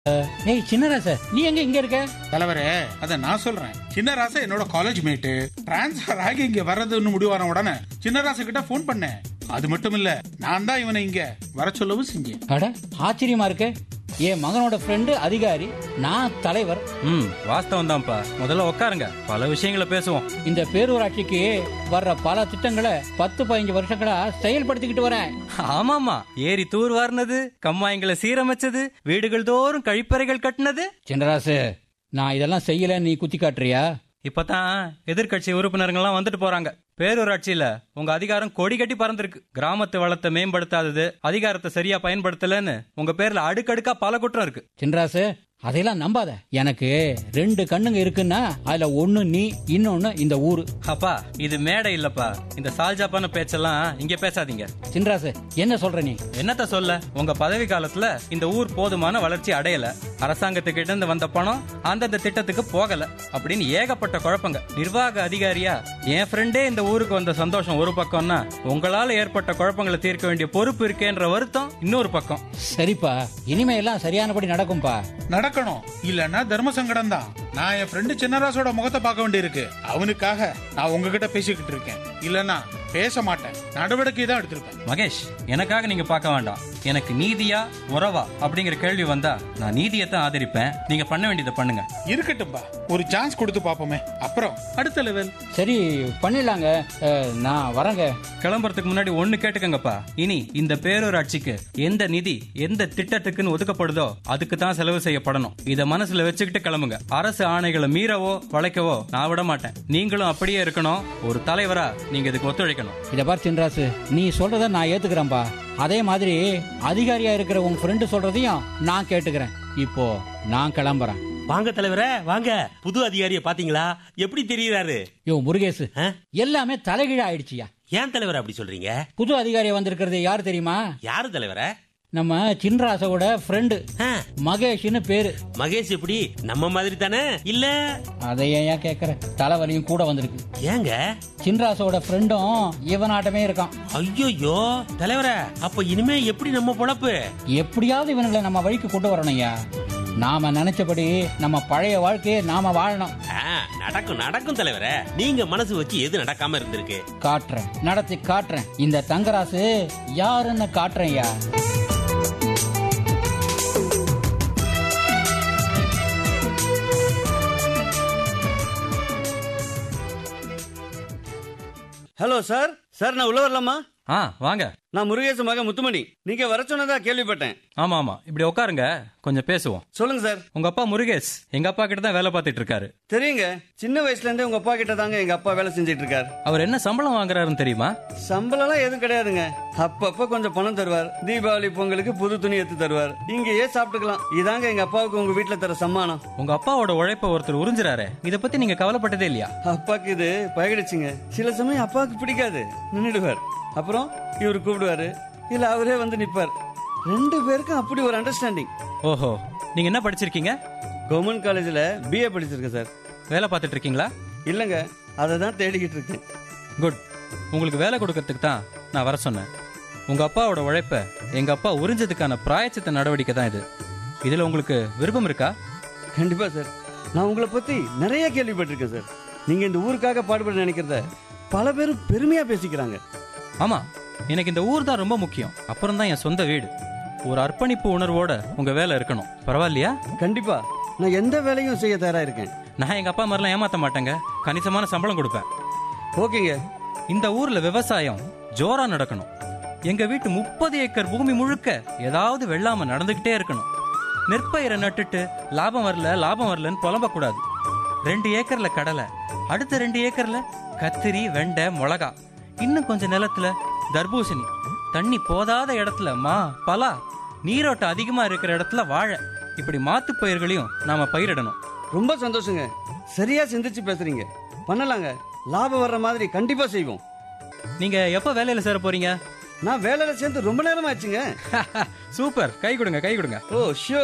ஏய் சின்னராச, நீ எங்க இங்க இருக்க? தலைவரே, அத நான் சொல்றேன். சின்னராச என்னோட காலேஜ் மேட்டு. டிரான்ஸ்பர் ஆகி இங்க வர்றதுன்னு முடிவான உடனே சின்னராச கிட்ட போன் பண்ணேன். அது மட்டும் இல்ல, நான் தான் இவனை இங்க வர சொல்லவும் செஞ்சேன். அட ஆச்சரியமா இருக்கு. என் மகனோட ஃப்ரெண்டு அதிகாரி, நான் தலைவர். வாஸ்தவம் தான்ப்பா. முதல்ல உட்காருங்க, பல விஷயங்களை பேசுவோம். இந்த பேரூராட்சிக்கு வர்ற பல திட்டங்களை 10-15 வருஷங்களா செயல்படுத்திக்கிட்டு வரேன். ஆமாமா, ஏரி தூர் வார்னது, கம்மாயங்களை சீரமைச்சது, வீடுகள் தோறும் கழிப்பறைகள் கட்டினது. சின்னராசு, நான் இதெல்லாம் செய்யல, நீ குத்தி காட்டுறியா? இப்பதான் எதிர்கட்சி உறுப்பினர்கள்லாம் வந்துட்டு போறாங்க. பேரூராட்சியில உங்க அதிகாரம் கொடி கட்டி பறந்திருக்கு. கிராமத்து வளத்தை மேம்படுத்தாதது, அதிகாரத்தை சரியா பயன்படுத்தலன்னு உங்க பேர்ல அடுக்கடுக்கா பல குற்றம் இருக்கு. சின்னராசு, அதையெல்லாம் நம்பாத. எனக்கு 2 கண்ணுங்க இருக்குன்னா அதுல ஒண்ணு நீ, இன்னொன்னு இந்த ஊரு. அப்பா, இது மேடை இல்லப்பா. இந்த சால்ஜாப்பான பேச்செல்லாம் இங்க பேசாதீங்க. சின்னராசு, என்ன சொல்ற நீ? என்னத்த சொல்ல, உங்க பதவி காலத்துல இந்த ஊர் போதுமான வளர்ச்சி அடையல, அரசாங்கத்துக்கிட்ட இருந்து வந்த பணம் அந்தந்த திட்டத்துக்கு போகல அப்படின்னு ஏகப்பட்ட குழப்பங்க. நிர்வாக அதிகாரியா என் ஃப்ரெண்டே இந்த ஊருக்கு வந்த சந்தோஷம் ஒரு பக்கம்னா, உங்களால ஏற்பட்ட குழப்பங்களை தீர்க்க வேண்டிய பொறுப்பு இருக்கேன்ற வருத்தம் இன்னொரு பக்கம். சரிப்பா, இனிமே எல்லாம் சரியானபடி நடக்கும்பா. நடக்கணும், இல்லன்னா தர்ம சங்கடம் தான். நான் என் ஃப்ரெண்டு சின்னராசோட முகத்தை பார்க்க வேண்டி இருக்கு. அவனுக்காக நான் உங்ககிட்ட பேசிக்கிட்டு இருக்கேன். இல்லன்னா பேச மாட்டேன், நடவடிக்கை தான் எடுத்திருப்பேன். மகேஷ், எனக்காக நீங்க பார்க்க வேண்டாம். எனக்கு நீதியா உறவா அப்படிங்கிற கேள்வி வந்தா நான் நீதியத்தான் ஆதரிப்பேன். நீங்க பண்ண வேண்டியதை பண்ணுங்க. இருக்கட்டும்பா, ஒரு சான்ஸ் கொடுத்து பாப்போமே, அப்புறம் அடுத்த லெவல். சரி, பண்ணிடலாங்க. நான் வரேங்க. கிளம்புறதுக்கு முன்னாடி ஒண்ணு கேட்டுக்கங்கப்பா. இனி இந்த பேரூராட்சிக்கு எந்த நிதி எந்த திட்டத்துக்குன்னு ஒதுக்கப்படுதோ அதுக்கு தான் செலவு செய்யப்படணும். இத மனசுல வச்சுக்கிட்டு கிளம்புங்க. அரசு ஆணைகளை மீறவோ வளைக்கவோ நான் விட மாட்டேன். நீங்களும் அப்படியே இருக்கணும். ஒரு தலைவரா நீங்க இதுக்கு ஒத்துழைக்கணும். இத பார் சின்ராசு, நீ சொல்றத நான் ஏத்துக்கிறேன்பா. அதே மாதிரி அதிகாரியா இருக்கிற உங்க ஃப்ரெண்டு சொல்றதையும் நான் கேட்டுக்கிறேன். இப்போ நான் கிளம்புறேன். வாங்க தலைவரே, வாங்க. புது அதிகாரிய பாத்தீங்களா? எப்படி தெரியுறாரு? யோ முருகேசு, எல்லாமே தலைகீழ ஆயிடுச்சியா. ஏன் தலைவர் அப்படி சொல்றீங்க? புது அதிகாரி வந்திருக்கிறது யாரு தெரியுமா? யாரு தலைவரே? நம்ம சின்ராசோட ஃப்ரெண்டு மகேஷ்னு பேரு. மகேஷ் எப்படி நம்ம மாதிரி தானே? இல்ல அதை ஏன் கேக்குற? தலைவலியும் கூட வந்திருக்கு. ஏங்க? சின்ராசோட ஃப்ரெண்டும் இவனாட்டமே இருக்கான். ஐயோ தலைவரே, அப்ப இனிமே எப்படி நம்ம பொழப்பு? எப்படியாவது இவனுங்களை நம்ம வழிக்கு கொண்டு வரணும்யா. நாம நினைச்சபடி நம்ம பழைய வாழ்க்கையை நாம வாழணும். நடக்கும் நடக்கும் தலைவரே. நீங்க மனசு வச்சு எது நடக்காம இருந்திருக்கு? காட்டுறேன், நடத்தி காட்டுறேன். இந்த தங்கராசு யாருன்னு காட்டுறேன்யா. Hello sir. சார், நான் உள்ள வரலாமா? வாங்க. நான் முருகேச மகன் முத்துமணி. நீங்க வர சொன்னதா கேள்விப்பட்டேன். ஆமா ஆமா, இப்படி உட்காருங்க, கொஞ்சம் பேசுவோம். சொல்லுங்க சார். உங்க அப்பா முருகேஷ் எங்க அப்பா கிட்ட தான் வேலை பார்த்துட்டு இருக்காரு. தெரியுங்க, சின்ன வயசுல இருந்தே உங்க அப்பா கிட்ட தாங்க எங்க அப்பா வேலை செஞ்சிட்டு இருக்காரு. அவர் என்ன சம்பளம் வாங்குறாருன்னு தெரியுமா? சம்பளம் எல்லாம் எதுவும் கிடையாதுங்க. அப்பப்ப கொஞ்சம் பணம் தருவார். தீபாவளி பொங்கலுக்கு புது துணி எடுத்து தருவார். இங்கேயே சாப்பிட்டுக்கலாம். இதாங்க எங்க அப்பாவுக்கு உங்க வீட்டுல தர சம்மானம். உங்க அப்பாவோட உழைப்ப ஒருத்தர் உறிஞ்சுறாரு. இத பத்தி நீங்க கவலைப்பட்டதே இல்லையா? அப்பாக்கு இது பழகிடுச்சுங்க. சில சமயம் அப்பாவுக்கு பிடிக்காது, நின்னுடுவார். அப்புறம் இவரு கூப்பிடுவாரு, இல்ல அவரே வந்து நிப்பார். 2 பேருக்கும் அப்படி ஒரு அண்டர்ஸ்டாண்டிங். ஓஹோ, நீங்க என்ன படிச்சிருக்கீங்க? கவர்மெண்ட் காலேஜ்ல BA படிச்சிருக்கேன் சார். வேலை பார்த்துட்டு இருக்கீங்களா? இல்லங்க, அதை தான் தேடிக்கிட்டு இருக்கேன். குட். உங்களுக்கு வேலை கொடுக்கறதுக்கு தான் நான் வர சொன்னேன். உங்க அப்பாவோட உழைப்ப எங்க அப்பா உறிஞ்சதுக்கான பிராயச்சித்த நடவடிக்கை தான் இது. இதுல உங்களுக்கு விருப்பம் இருக்கா? கண்டிப்பா சார். நான் உங்களை பத்தி நிறைய கேள்விப்பட்டிருக்கேன் சார். நீங்க இந்த ஊருக்காக பாடுபட நினைக்கிறத பல பேரும் பெருமையா பேசிக்கிறாங்க. ஆமா, எனக்கு இந்த ஊர் தான் ரொம்ப முக்கியம். அப்புறம் தான் என் சொந்த வீடு. ஒரு அர்ப்பணிப்பு உணர்வோட உங்க வேலை இருக்கணும். பரவாயில்லையா? கண்டிப்பா, நான் எந்த வேலையும் செய்ய தயாரா இருக்கேன். நான் எங்க அப்பா மாதிரிலாம் ஏமாத்த மாட்டேங்க. கணிசமான சம்பளம் கொடுப்பேன். ஓகேங்க. இந்த ஊர்ல விவசாயம் ஜோரா நடக்கணும். எங்க வீட்டு 30 ஏக்கர் பூமி முழுக்க ஏதாவது வெள்ளாம நடந்துகிட்டே இருக்கணும். நெற்பயிரை நட்டுட்டு லாபம் வரலன்னு புலம்ப கூடாது. 2 ஏக்கர்ல கடலை, அடுத்த 2 ஏக்கர்ல கத்திரி, வெண்டை, மிளகா, இன்னும் கொஞ்சம் நிலத்துல தர்பூசணி, தண்ணி போதாத இடத்துல மா, பலா, நீரோட்டம் அதிகமா இருக்கிற இடத்துல வாழை, இப்படி மாத்து பயிர்களையும் நாம பயிரிடணும். ரொம்ப சந்தோஷங்க. சரியா சிந்திச்சு பேசுறீங்க. பண்ணலாங்க. லாபம் வர்ற மாதிரி கண்டிப்பா செய்வோம். நீங்க எப்ப வேலையில சேர போறீங்க? நான் வேலையில சேர்ந்து ரொம்ப நேரம் ஆச்சுங்க. சூப்பர், கை கொடுங்க கை கொடுங்க. ஓ ஷோ.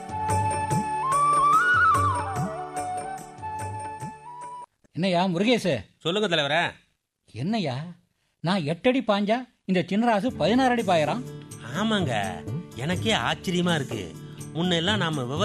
என்னையா முருகேசு? சொல்லுங்க தலைவரே. என்னையா, நான் 8 அடி பாஞ்சா இந்த சின்னராசு 16 அடி பாயறான். ஆமாங்க, எனக்கே ஆச்சரியமா இருக்கு. முன்னெல்லாம் நாம